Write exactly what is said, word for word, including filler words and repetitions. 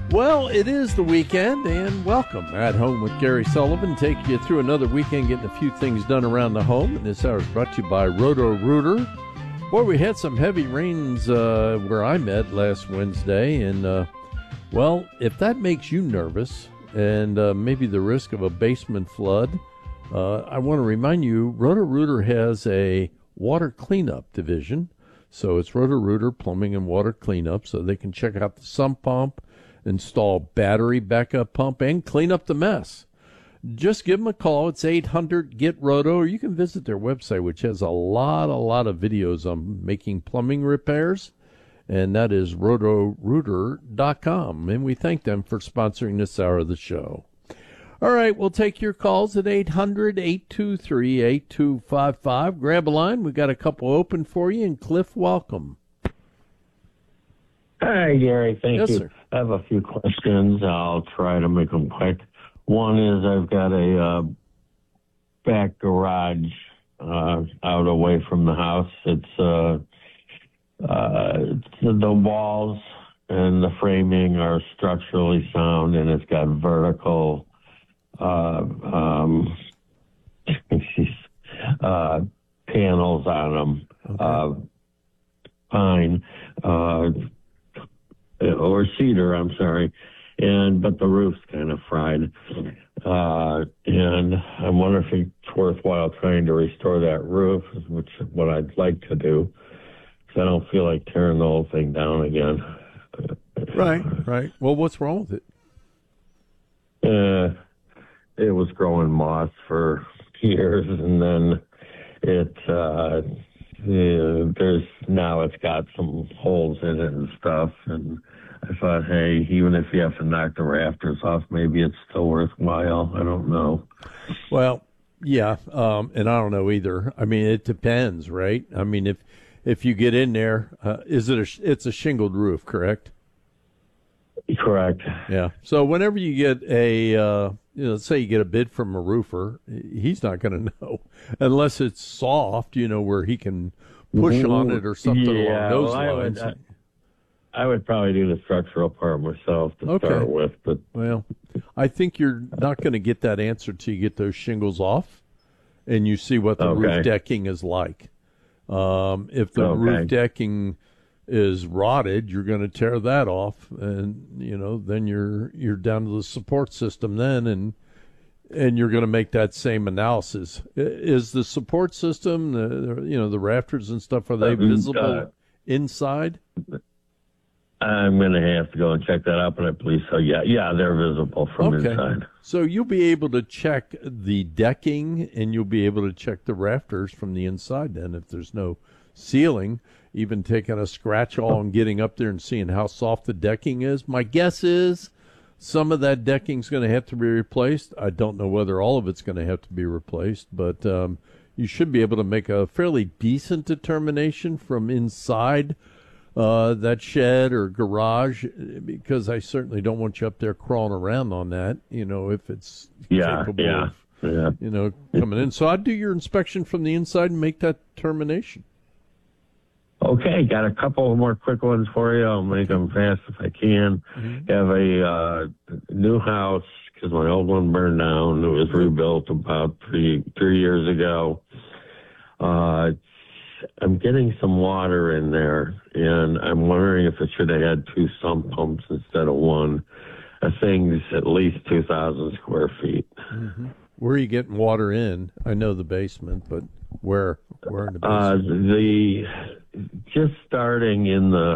Well, it is the weekend, and welcome. At Home with Gary Sullivan, taking you through another weekend, getting a few things done around the home. And this hour is brought to you by Roto-Rooter. Boy, we had some heavy rains uh, where I'm at last Wednesday, and, uh, well, if that makes you nervous and uh, maybe the risk of a basement flood, uh, I want to remind you, Roto-Rooter has a water cleanup division. So it's Roto-Rooter Plumbing and Water Cleanup, so they can check out the sump pump, install battery backup pump, and clean up the mess. Just give them a call. It's eight hundred get roto, or you can visit their website, which has a lot, a lot of videos on making plumbing repairs, and that is roto rooter dot com. And we thank them for sponsoring this hour of the show. All right, we'll take your calls at eight hundred, eight two three, eight two five five. Grab a line. We've got a couple open for you, and Cliff, welcome. Hi, Gary. Thank yes, you. Sir. I have a few questions. I'll try to make them quick. One is I've got a uh, back garage uh, out away from the house. It's, uh, uh, it's the walls and the framing are structurally sound, and it's got vertical uh, um, uh, panels on them. Okay. Uh, pine. Uh, or cedar, I'm sorry, and but the roof's kind of fried, uh, and I'm wondering if it's worthwhile trying to restore that roof, which is what I'd like to do, because I don't feel like tearing the whole thing down again. Right, right. Well, what's wrong with it? Uh, it was growing moss for years, and then it, uh, yeah, there's now it's got some holes in it and stuff, and I thought, hey, even if you have to knock the rafters off, maybe it's still worthwhile. I don't know. Well, yeah, um, and I don't know either. I mean, it depends, right? I mean, if if you get in there, uh, is it a it's a shingled roof, correct? Correct. Yeah. So whenever you get a, uh, you know, let's say you get a bid from a roofer, he's not going to know unless it's soft, you know, where he can push on it or something yeah, along those well, I lines. would, I, I would probably do the structural part myself to okay. start with. But well, I think you're not going to get that answer till you get those shingles off and you see what the okay. roof decking is like. Um, if the okay. roof decking is rotted, you're going to tear that off, and you know then you're you're down to the support system then, and and you're going to make that same analysis. Is the support system, the, you know, the rafters and stuff, are they visible uh, inside? I'm going to have to go and check that out, but I believe so. Yeah, yeah, they're visible from okay. inside. So you'll be able to check the decking, and you'll be able to check the rafters from the inside. Then, if there's no ceiling, even taking a scratch all and getting up there and seeing how soft the decking is. My guess is some of that decking is going to have to be replaced. I don't know whether all of it's going to have to be replaced, but um, you should be able to make a fairly decent determination from inside uh, that shed or garage, because I certainly don't want you up there crawling around on that, you know, if it's yeah, capable yeah, of, yeah. you know, coming in. So I'd do your inspection from the inside and make that determination. Okay, got a couple more quick ones for you. I'll make them fast if I can. Mm-hmm. Have a uh, new house, because my old one burned down. It was rebuilt about three three years ago. Uh, I'm getting some water in there, and I'm wondering if it should have had two sump pumps instead of one. The thing's at least two thousand square feet. Mm-hmm. Where are you getting water in? I know the basement, but where? Where in the basement? Uh, the just starting in the